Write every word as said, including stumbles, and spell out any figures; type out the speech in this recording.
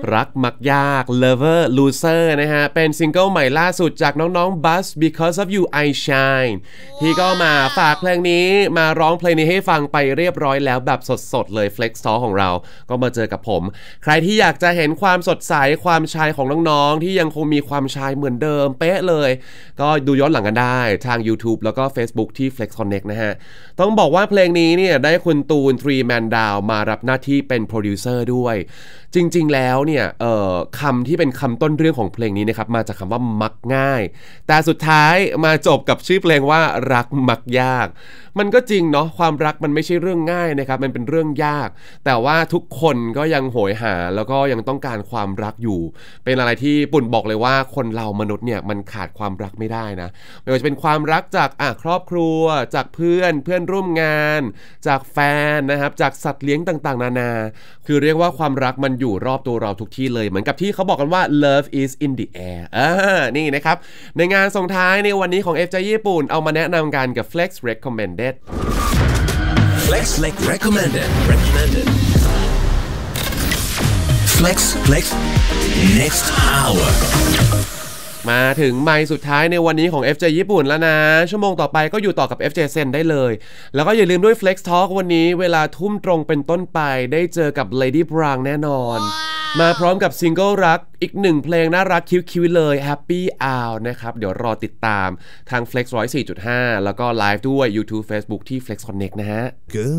รักมักยาก Lover Loser นะฮะเป็นซิงเกิลใหม่ล่าสุดจากน้องๆ Buzz Because of You I Shine ที่ก็มาฝากเพลงนี้มาร้องเพลงนี้ให้ฟังไปเรียบร้อยแล้วแบบสดๆเลย Flex Talk ของเราก็มาเจอกับผมใครที่อยากจะเห็นความสดใสความชายของน้องๆที่ยังคงมีความชายเหมือนเดิมเป๊ะเลยก็ดูย้อนหลังกันได้ทาง YouTube แล้วก็ Facebook ที่ Flex Connect นะฮะต้องบอกว่าเพลงนี้เนี่ยได้คุณตูน Three Man Down มารับหน้าที่เป็นโปรดิวเซอร์ด้วยจริงๆแล้วเนี่ยเอ่อคำที่เป็นคำต้นเรื่องของเพลงนี้นะครับมาจากคำว่ามักง่ายแต่สุดท้ายมาจบกับชื่อเพลงว่ารักมักยากมันก็จริงเนาะความรักมันไม่ใช่เรื่องง่ายนะครับมันเป็นเรื่องยากแต่ว่าทุกคนก็ยังโหยหาแล้วก็ยังต้องการความรักอยู่เป็นอะไรที่ปุ่นบอกเลยว่าคนเรามนุษย์เนี่ยมันขาดความรักไม่ได้นะไม่ว่าจะเป็นความรักจากอ่ะครอบครัวจากเพื่อนเพื่อนร่วมงานจากแฟนนะครับจากสัตว์เลี้ยงต่างๆนานาคือเรียกว่าความรักมันอยู่รอบตัวเราทุกที่เลยเหมือนกับที่เขาบอกกันว่า love is in the air อ่านี่นะครับในงานส่งท้ายในวันนี้ของ เอฟ เจ ญี่ปุ่นเอามาแนะนำกันกับ Flex Recommended Flex Flex Recommended Recommended Flex Flex Next Hour มาถึงไมล์สุดท้ายในวันนี้ของ เอฟ เจ ญี่ปุ่นแล้วนะชั่วโมงต่อไปก็อยู่ต่อกับ เอฟ เจ Zen ได้เลยแล้วก็อย่าลืมด้วย Flex Talk วันนี้เวลาทุ่มตรงเป็นต้นไปได้เจอกับ Lady Brown แน่นอน wow. มาพร้อมกับซิงเกิลรักอีกหนึ่งเพลงน่ารักคิ้วๆเลย Happy Hour นะครับเดี๋ยวรอติดตามทาง Flex หนึ่งศูนย์สี่จุดห้า แล้วก็ไลฟ์ด้วย YouTube Facebook ที่ Flex Connect นะฮะ